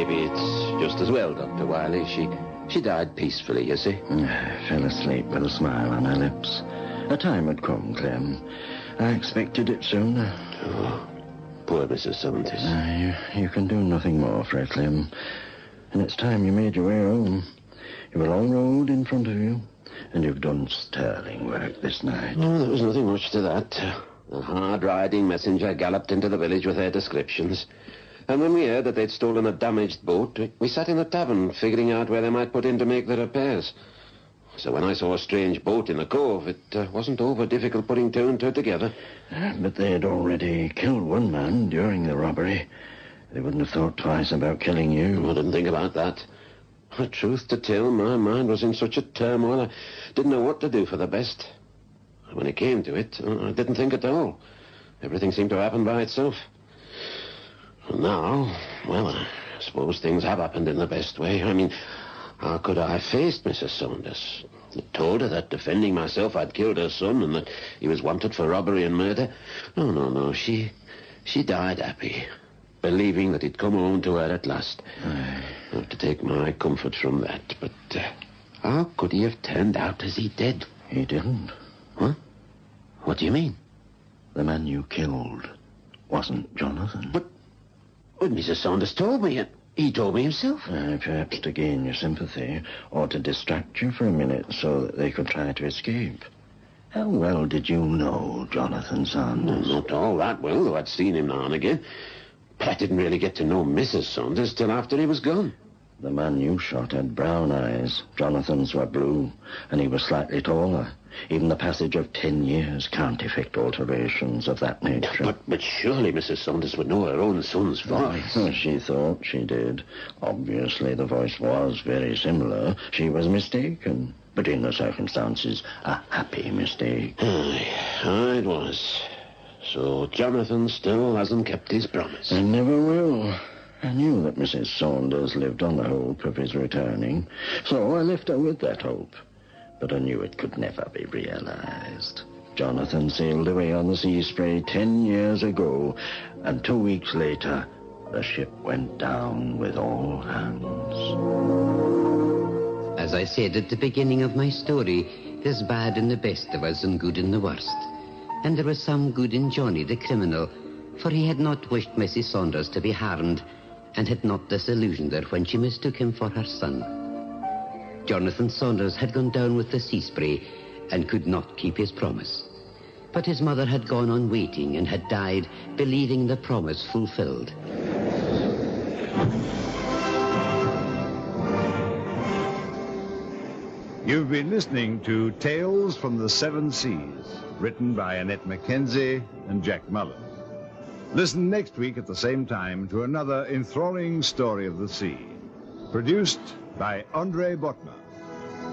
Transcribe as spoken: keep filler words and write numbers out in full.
maybe it's just as well, Doctor Wiley. She she died peacefully, you see. I fell asleep with a smile on her lips. A time had come, Clem. I expected it sooner. Oh, poor Missus Saunders. Uh, you, you can do nothing more for her, Clem. And it's time you made your way home. You've a long road in front of you, and you've done sterling work this night. Oh, there was nothing much to that. A hard-riding messenger galloped into the village with their descriptions. And when we heard that they'd stolen a damaged boat, we, we sat in the tavern, figuring out where they might put in to make the repairs. So when I saw a strange boat in the cove, it uh, wasn't over difficult putting two and two together. Uh, but they had already killed one man during the robbery. They wouldn't have thought twice about killing you. I didn't think about that. The truth to tell, my mind was in such a turmoil, I didn't know what to do for the best. When it came to it, I didn't think at all. Everything seemed to happen by itself. And now, well, I suppose things have happened in the best way. I mean, how could I have faced Missus Saunders? I told her that defending myself I'd killed her son and that he was wanted for robbery and murder. No, no, no, she she died happy, believing that he'd come home to her at last. I have to take my comfort from that, but uh, how could he have turned out as he did? He didn't. Huh? What do you mean? The man you killed wasn't Jonathan. But, but Missus Saunders told me it. He told me himself. Uh, perhaps to gain your sympathy, or to distract you for a minute so that they could try to escape. How well did you know Jonathan Saunders? Well, not all that well, though I'd seen him now and again. But I didn't really get to know Missus Saunders till after he was gone. The man you shot had brown eyes. Jonathan's were blue, and he was slightly taller. Even the passage of ten years can't effect alterations of that nature. But, but surely Missus Saunders would know her own son's voice. Oh, she thought she did. Obviously, the voice was very similar. She was mistaken. But in the circumstances, a happy mistake. Aye, aye, it was. So Jonathan still hasn't kept his promise. And never will. I knew that Missus Saunders lived on the hope of his returning, so I left her with that hope. But I knew it could never be realized. Jonathan sailed away on the Sea Spray ten years ago, and two weeks later, the ship went down with all hands. As I said at the beginning of my story, there's bad in the best of us and good in the worst. And there was some good in Johnny the criminal, for he had not wished Missus Saunders to be harmed, and had not disillusioned her when she mistook him for her son. Jonathan Saunders had gone down with the Sea Spray and could not keep his promise. But his mother had gone on waiting and had died, believing the promise fulfilled. You've been listening to Tales from the Seven Seas, written by Annette Mackenzie and Jack Mullen. Listen next week at the same time to another enthralling story of the sea, produced by Andre Botma.